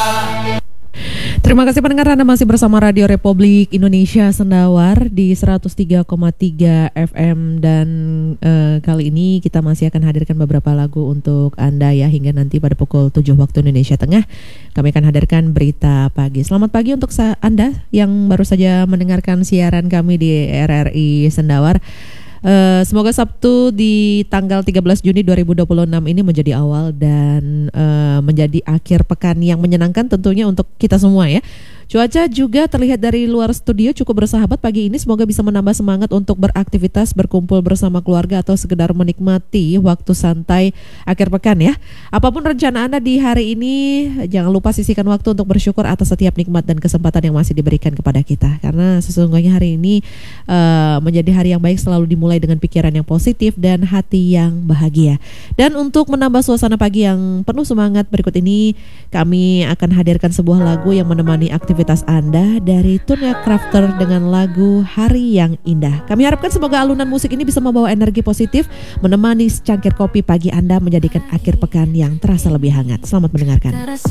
Terima kasih pendengar, Anda masih bersama Radio Republik Indonesia Sendawar di 103,3 FM dan kali ini kita masih akan hadirkan beberapa lagu untuk Anda ya, hingga nanti pada pukul 7 waktu Indonesia Tengah kami akan hadirkan berita pagi. Selamat pagi untuk Anda yang baru saja mendengarkan siaran kami di RRI Sendawar. Semoga Sabtu di tanggal 13 Juni 2026 ini menjadi awal dan menjadi akhir pekan yang menyenangkan tentunya untuk kita semua ya. Cuaca juga terlihat dari luar studio cukup bersahabat pagi ini. Semoga bisa menambah semangat untuk beraktivitas, berkumpul bersama keluarga atau sekedar menikmati waktu santai akhir pekan ya. Apapun rencana Anda di hari ini, jangan lupa sisihkan waktu untuk bersyukur atas setiap nikmat dan kesempatan yang masih diberikan kepada kita. Karena sesungguhnya hari ini menjadi hari yang baik selalu dimulai dengan pikiran yang positif dan hati yang bahagia. Dan untuk menambah suasana pagi yang penuh semangat, berikut ini kami akan hadirkan sebuah lagu yang menemani aktivitas Anda dari Tunya Crafter dengan lagu Hari Yang Indah. Kami harapkan semoga alunan musik ini bisa membawa energi positif, menemani secangkir kopi pagi Anda, menjadikan akhir pekan yang terasa lebih hangat. Selamat mendengarkan.